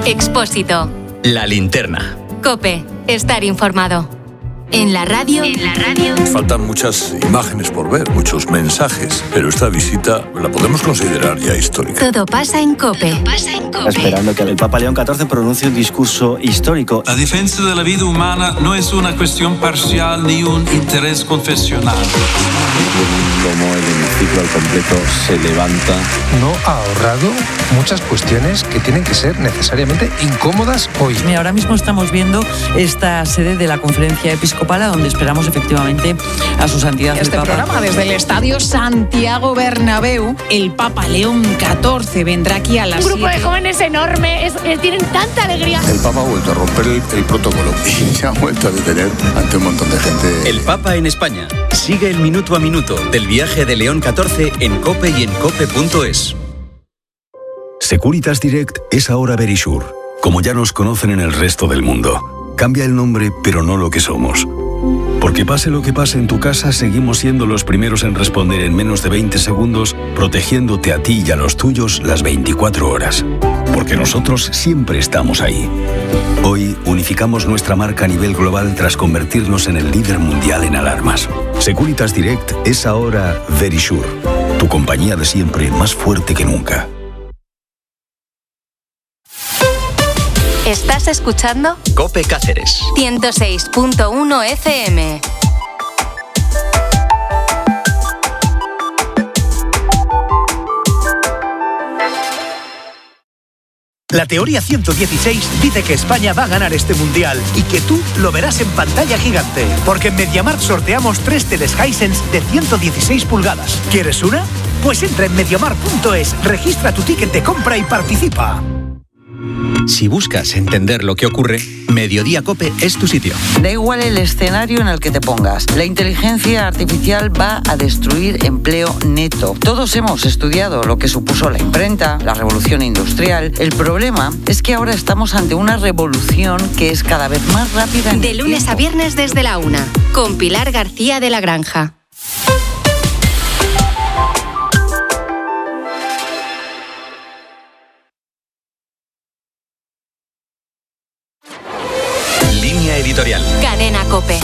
Expósito. La Linterna. COPE. Estar informado. En la radio. Faltan muchas imágenes por ver, muchos mensajes, pero esta visita la podemos considerar ya histórica. Todo pasa en COPE. Esperando que el Papa León XIV pronuncie un discurso histórico. La defensa de la vida humana no es una cuestión parcial ni un interés confesional. Como el hemiciclo al completo se levanta. No ha ahorrado muchas cuestiones que tienen que ser necesariamente incómodas hoy. Ahora mismo estamos viendo esta sede de la Conferencia Episcopal, a donde esperamos efectivamente a su santidad este el Papa. Programa desde el Estadio Santiago Bernabéu. El Papa León XIV vendrá aquí a las 7. Un grupo de jóvenes enorme, tienen tanta alegría. El Papa ha vuelto a romper el protocolo y se ha vuelto a detener ante un montón de gente. El Papa en España. Sigue el minuto a minuto del viaje de León XIV en COPE y en COPE.es. Securitas Direct es ahora Verisure, como ya nos conocen en el resto del mundo. Cambia el nombre, pero no lo que somos. Porque pase lo que pase en tu casa, seguimos siendo los primeros en responder en menos de 20 segundos, protegiéndote a ti y a los tuyos las 24 horas. Porque nosotros siempre estamos ahí. Hoy unificamos nuestra marca a nivel global tras convertirnos en el líder mundial en alarmas. Securitas Direct es ahora Verisure, tu compañía de siempre más fuerte que nunca. ¿Estás escuchando? COPE Cáceres. 106.1 FM. La teoría 116 dice que España va a ganar este mundial y que tú lo verás en pantalla gigante. Porque en MediaMarkt sorteamos 3 teles Hisense de 116 pulgadas. ¿Quieres una? Pues entra en MediaMarkt.es, registra tu ticket de compra y participa. Si buscas entender lo que ocurre, Mediodía COPE es tu sitio. Da igual el escenario en el que te pongas. La inteligencia artificial va a destruir empleo neto. Todos hemos estudiado lo que supuso la imprenta, la revolución industrial. El problema es que ahora estamos ante una revolución que es cada vez más rápida. De lunes a viernes desde la 1, con Pilar García de la Granja. Editorial. Cadena COPE.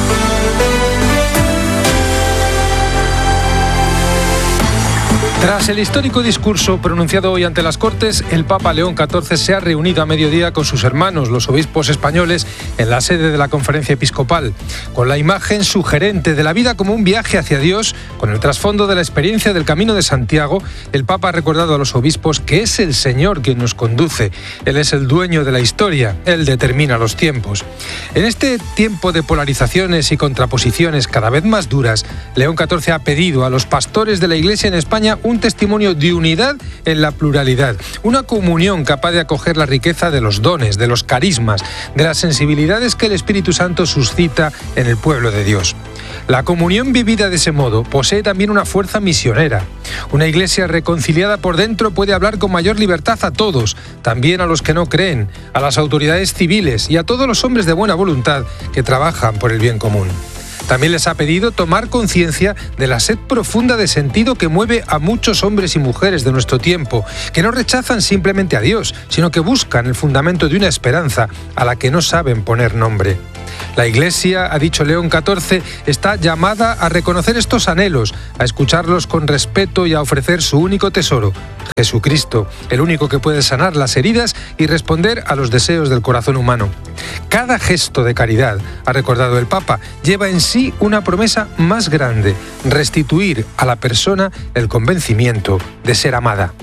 Tras el histórico discurso pronunciado hoy ante las Cortes, el Papa León XIV se ha reunido a mediodía con sus hermanos, los obispos españoles, en la sede de la Conferencia Episcopal, con la imagen sugerente de la vida como un viaje hacia Dios, con el trasfondo de la experiencia del Camino de Santiago. El Papa ha recordado a los obispos que es el Señor quien nos conduce. Él es el dueño de la historia, Él determina los tiempos. En este tiempo de polarizaciones y contraposiciones cada vez más duras, León XIV ha pedido a los pastores de la Iglesia en España un testimonio de unidad en la pluralidad, una comunión capaz de acoger la riqueza de los dones, de los carismas, de las sensibilidades que el Espíritu Santo suscita en el pueblo de Dios. La comunión vivida de ese modo posee también una fuerza misionera. Una iglesia reconciliada por dentro puede hablar con mayor libertad a todos, también a los que no creen, a las autoridades civiles y a todos los hombres de buena voluntad que trabajan por el bien común. También les ha pedido tomar conciencia de la sed profunda de sentido que mueve a muchos hombres y mujeres de nuestro tiempo, que no rechazan simplemente a Dios, sino que buscan el fundamento de una esperanza a la que no saben poner nombre. La Iglesia, ha dicho León XIV, está llamada a reconocer estos anhelos, a escucharlos con respeto y a ofrecer su único tesoro, Jesucristo, el único que puede sanar las heridas y responder a los deseos del corazón humano. Cada gesto de caridad, ha recordado el Papa, lleva en sí una promesa más grande: restituir a la persona el convencimiento de ser amada.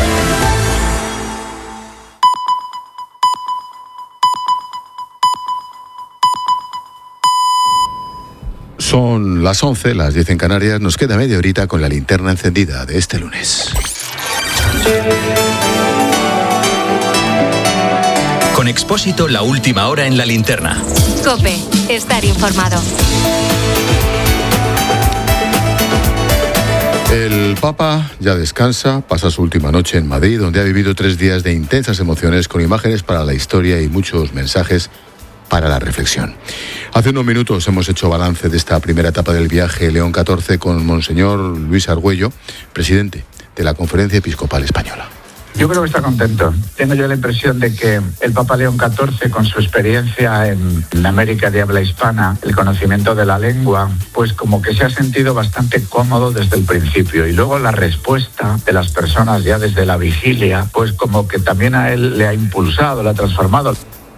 Son las 11, las 10 en Canarias. Nos queda media horita con la linterna encendida de este lunes. Con Expósito, la última hora en la linterna. COPE, estar informado. El Papa ya descansa, pasa su última noche en Madrid, donde ha vivido 3 días de intensas emociones con imágenes para la historia y muchos mensajes para la reflexión. Hace unos minutos hemos hecho balance de esta primera etapa del viaje León XIV con Monseñor Luis Argüello, presidente de la Conferencia Episcopal Española. Yo creo que está contento. Tengo yo la impresión de que el Papa León XIV, con su experiencia en América de habla hispana, el conocimiento de la lengua, pues como que se ha sentido bastante cómodo desde el principio. Y luego la respuesta de las personas ya desde la vigilia, pues como que también a él le ha impulsado, le ha transformado.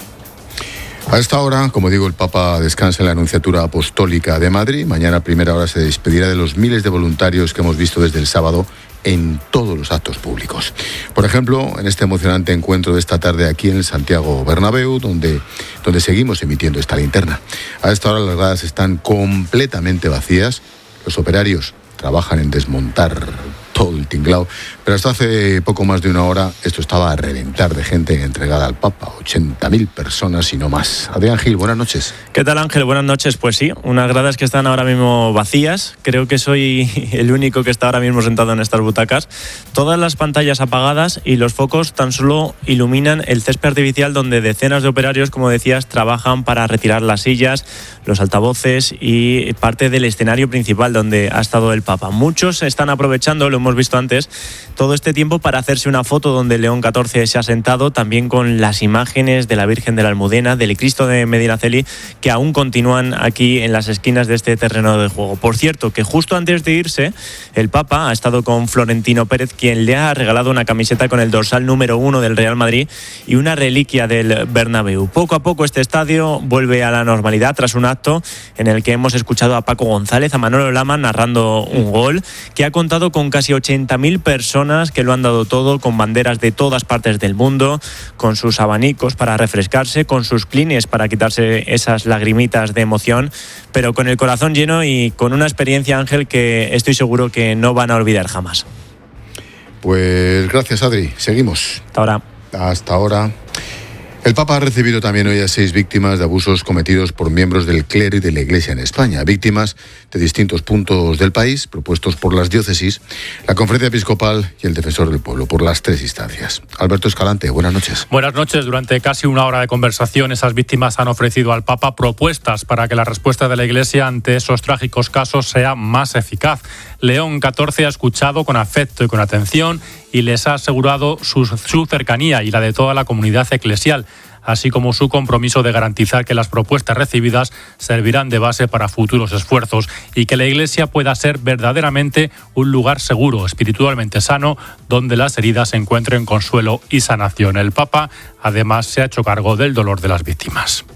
A esta hora, como digo, el Papa descansa en la Nunciatura Apostólica de Madrid. Mañana a primera hora se despedirá de los miles de voluntarios que hemos visto desde el sábado en todos los actos públicos. Por ejemplo, en este emocionante encuentro de esta tarde aquí en el Santiago Bernabéu, donde seguimos emitiendo esta linterna. A esta hora las gradas están completamente vacías. Los operarios trabajan en desmontar todo el tinglao, pero hasta hace poco más de una hora esto estaba a reventar de gente entregada al Papa, 80.000 personas y no más. Adrián Gil, buenas noches. ¿Qué tal, Ángel? Buenas noches. Pues sí, unas gradas que están ahora mismo vacías. Creo que soy el único que está ahora mismo sentado en estas butacas. Todas las pantallas apagadas y los focos tan solo iluminan el césped artificial donde decenas de operarios, como decías, trabajan para retirar las sillas, los altavoces y parte del escenario principal donde ha estado el Papa. Muchos están aprovechando, lo hemos visto antes, todo este tiempo para hacerse una foto donde León XIV se ha sentado, también con las imágenes de la Virgen de la Almudena, del Cristo de Medinaceli, que aún continúan aquí en las esquinas de este terreno de juego. Por cierto, que justo antes de irse, el Papa ha estado con Florentino Pérez, quien le ha regalado una camiseta con el dorsal número 1 del Real Madrid y una reliquia del Bernabéu. Poco a poco este estadio vuelve a la normalidad tras un acto en el que hemos escuchado a Paco González, a Manolo Lama narrando un gol, que ha contado con casi 80.000 personas que lo han dado todo, con banderas de todas partes del mundo, con sus abanicos para refrescarse, con sus clines para quitarse esas lagrimitas de emoción, pero con el corazón lleno y con una experiencia, Ángel, que estoy seguro que no van a olvidar jamás. Pues gracias, Adri. Seguimos. Hasta ahora. El Papa ha recibido también hoy a 6 víctimas de abusos cometidos por miembros del clero y de la Iglesia en España. Víctimas de distintos puntos del país, propuestos por las diócesis, la Conferencia Episcopal y el Defensor del Pueblo, por las 3 instancias. Alberto Escalante, buenas noches. Buenas noches. Durante casi una hora de conversación, esas víctimas han ofrecido al Papa propuestas para que la respuesta de la Iglesia ante esos trágicos casos sea más eficaz. León XIV ha escuchado con afecto y con atención y les ha asegurado su cercanía y la de toda la comunidad eclesial, así como su compromiso de garantizar que las propuestas recibidas servirán de base para futuros esfuerzos y que la Iglesia pueda ser verdaderamente un lugar seguro, espiritualmente sano, donde las heridas encuentren consuelo y sanación. El Papa, además, se ha hecho cargo del dolor de las víctimas.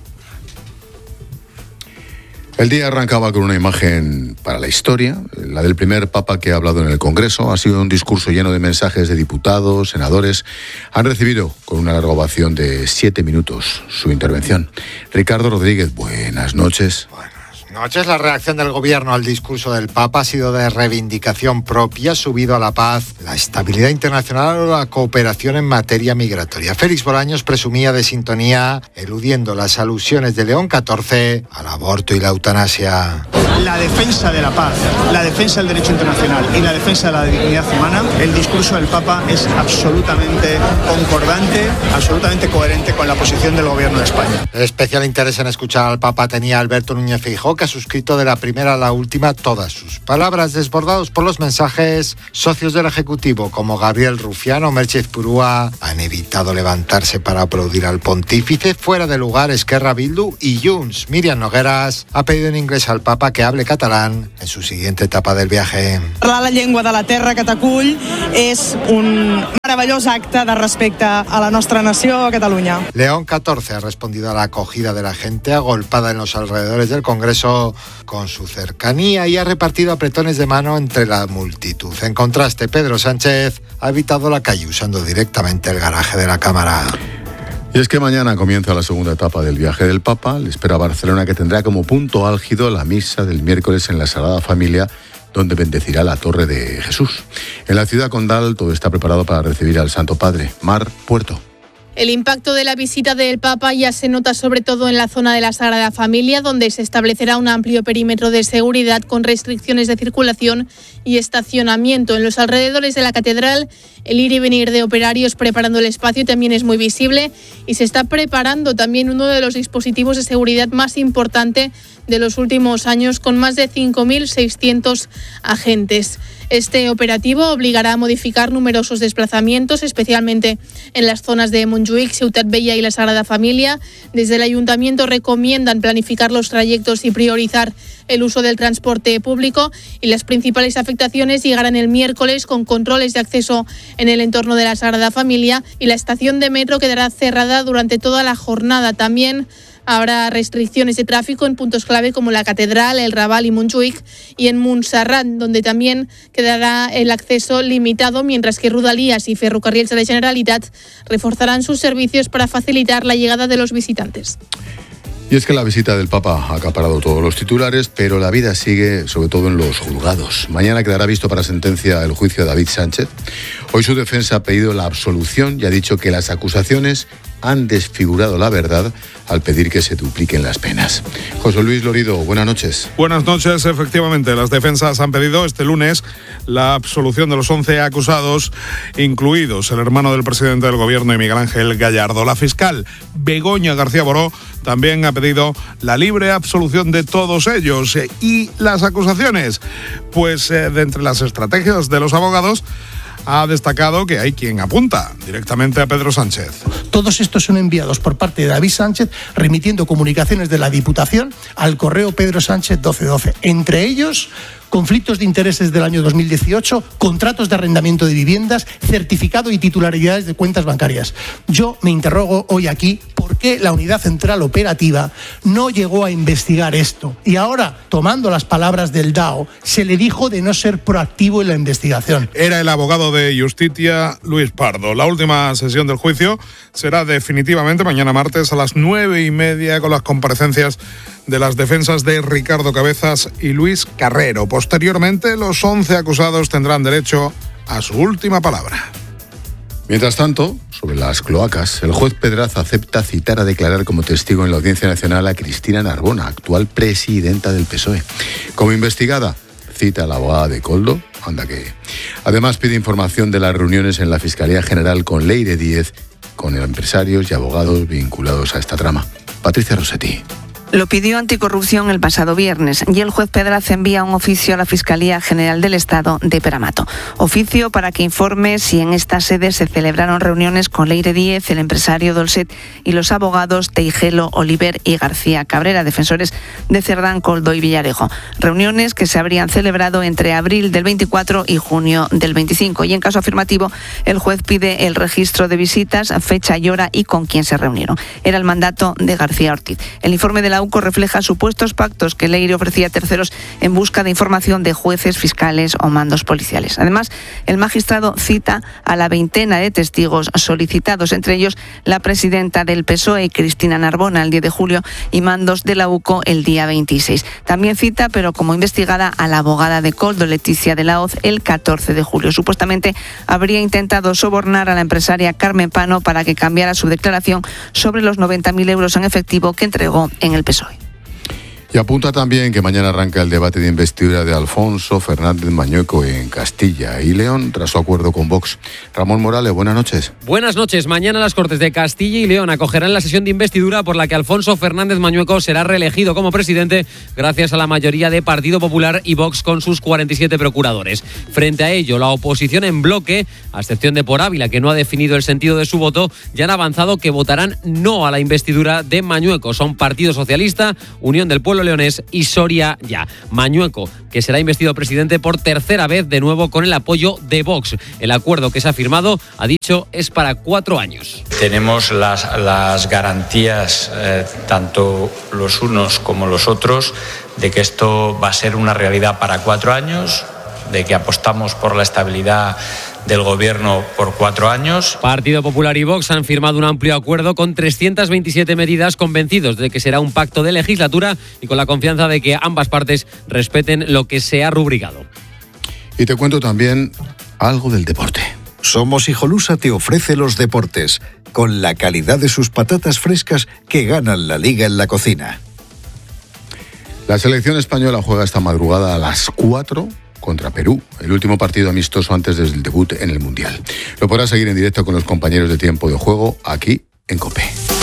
El día arrancaba con una imagen para la historia, la del primer Papa que ha hablado en el Congreso. Ha sido un discurso lleno de mensajes de diputados, senadores. Han recibido con una larga ovación de 7 minutos su intervención. Ricardo Rodríguez, buenas noches. Noches. La reacción del gobierno al discurso del Papa ha sido de reivindicación propia, subido a la paz, la estabilidad internacional o la cooperación en materia migratoria. Félix Bolaños presumía de sintonía, eludiendo las alusiones de León XIV al aborto y la eutanasia. La defensa de la paz, la defensa del derecho internacional y la defensa de la dignidad humana, el discurso del Papa es absolutamente concordante, absolutamente coherente con la posición del gobierno de España. Especial interés en escuchar al Papa tenía Alberto Núñez Feijóo, que ha suscrito de la primera a la última todas sus palabras, desbordados por los mensajes. Socios del Ejecutivo como Gabriel Rufián o Merche Purúa han evitado levantarse para aplaudir al pontífice. Fuera de lugar, Esquerra, Bildu y Junts. Miriam Nogueras ha pedido en inglés al Papa que hable catalán en su siguiente etapa del viaje. Parlar la llengua de la terra que t'acull és un meravellós acte de respecte a la nostra nació, a Catalunya. León XIV ha respondido a la acogida de la gente agolpada en los alrededores del Congreso con su cercanía y ha repartido apretones de mano entre la multitud. En contraste, Pedro Sánchez ha evitado la calle usando directamente el garaje de la Cámara. Y es que mañana comienza la segunda etapa del viaje del Papa. Le espera Barcelona, que tendrá como punto álgido la misa del miércoles en la Sagrada Familia, donde bendecirá la Torre de Jesús. En la ciudad condal todo está preparado para recibir al Santo Padre. Mar Puerto. El impacto de la visita del Papa ya se nota sobre todo en la zona de la Sagrada Familia, donde se establecerá un amplio perímetro de seguridad con restricciones de circulación y estacionamiento. En los alrededores de la catedral, el ir y venir de operarios preparando el espacio también es muy visible y se está preparando también uno de los dispositivos de seguridad más importante de los últimos años, con más de 5.600 agentes. Este operativo obligará a modificar numerosos desplazamientos, especialmente en las zonas de Montjuïc, Ciutat Vella y la Sagrada Familia. Desde el Ayuntamiento recomiendan planificar los trayectos y priorizar el uso del transporte público, y las principales afectaciones llegarán el miércoles con controles de acceso en el entorno de la Sagrada Familia, y la estación de metro quedará cerrada durante toda la jornada. También habrá restricciones de tráfico en puntos clave como la Catedral, el Raval y Montjuïc, y en Montserrat, donde también quedará el acceso limitado, mientras que Rodalies y Ferrocarrils de la Generalitat reforzarán sus servicios para facilitar la llegada de los visitantes. Y es que la visita del Papa ha acaparado todos los titulares, pero la vida sigue, sobre todo en los juzgados. Mañana quedará visto para sentencia el juicio de David Sánchez. Hoy su defensa ha pedido la absolución y ha dicho que las acusaciones han desfigurado la verdad al pedir que se dupliquen las penas. José Luis Lorido, buenas noches. Buenas noches. Efectivamente, las defensas han pedido este lunes la absolución de los 11 acusados, incluidos el hermano del presidente del gobierno y Miguel Ángel Gallardo. La fiscal Begoña García Boró también ha pedido la libre absolución de todos ellos. Y las acusaciones, pues de entre las estrategias de los abogados, ha destacado que hay quien apunta directamente a Pedro Sánchez. Todos estos son enviados por parte de David Sánchez, remitiendo comunicaciones de la Diputación al correo Pedro Sánchez 1212. Entre ellos, conflictos de intereses del año 2018, contratos de arrendamiento de viviendas, certificado y titularidades de cuentas bancarias. Yo me interrogo hoy aquí por qué la Unidad Central Operativa no llegó a investigar esto. Y ahora, tomando las palabras del DAO, se le dijo de no ser proactivo en la investigación. Era el abogado de Justicia, Luis Pardo. La última sesión del juicio será definitivamente mañana martes a las 9:30, con las comparecencias de las defensas de Ricardo Cabezas y Luis Carrero. Posteriormente, los 11 acusados tendrán derecho a su última palabra. Mientras tanto, sobre las cloacas, el juez Pedraza acepta citar a declarar como testigo en la Audiencia Nacional a Cristina Narbona, actual presidenta del PSOE. Como investigada, cita a la abogada de Koldo, anda que. Además, pide información de las reuniones en la Fiscalía General con Leire Díez, con empresarios y abogados vinculados a esta trama. Patricia Rossetti. Lo pidió Anticorrupción el pasado viernes y el juez Pedraza envía un oficio a la Fiscalía General del Estado de Peramato. Oficio para que informe si en esta sede se celebraron reuniones con Leire Díez, el empresario Dolcet y los abogados Teijelo, Oliver y García Cabrera, defensores de Cerdán, Koldo y Villarejo. Reuniones que se habrían celebrado entre abril del 24 y junio del 25. Y en caso afirmativo, el juez pide el registro de visitas, fecha y hora y con quién se reunieron. Era el mandato de García Ortiz. El informe de la UCO refleja supuestos pactos que Leire ofrecía a terceros en busca de información de jueces, fiscales o mandos policiales. Además, el magistrado cita a la veintena de testigos solicitados, entre ellos la presidenta del PSOE, Cristina Narbona, el 10 de julio, y mandos de la UCO el día 26. También cita, pero como investigada, a la abogada de Koldo, Leticia de la Hoz, el 14 de julio. Supuestamente habría intentado sobornar a la empresaria Carmen Pano para que cambiara su declaración sobre los 90.000 euros en efectivo que entregó en el PSOE. Y apunta también que mañana arranca el debate de investidura de Alfonso Fernández Mañueco en Castilla y León, tras su acuerdo con Vox. Ramón Morales, buenas noches. Buenas noches. Mañana las Cortes de Castilla y León acogerán la sesión de investidura por la que Alfonso Fernández Mañueco será reelegido como presidente gracias a la mayoría de Partido Popular y Vox con sus 47 procuradores. Frente a ello, la oposición en bloque, a excepción de Por Ávila, que no ha definido el sentido de su voto, ya han avanzado que votarán no a la investidura de Mañueco. Son Partido Socialista, Unión del Pueblo Leonés y Soria Ya. Mañueco, que será investido presidente por tercera vez, de nuevo con el apoyo de Vox. El acuerdo que se ha firmado, ha dicho, es para 4 años. Tenemos las garantías, tanto los unos como los otros, de que esto va a ser una realidad para 4 años, de que apostamos por la estabilidad del gobierno por 4 años. Partido Popular y Vox han firmado un amplio acuerdo con 327 medidas, convencidos de que será un pacto de legislatura y con la confianza de que ambas partes respeten lo que se ha rubricado. Y te cuento también algo del deporte. Somos Hijolusa te ofrece los deportes. con la calidad de sus patatas frescas que ganan la liga en la cocina. La selección española juega esta madrugada a las 4 contra Perú, el último partido amistoso antes del debut en el Mundial. Lo podrás seguir en directo con los compañeros de Tiempo de Juego aquí en COPE.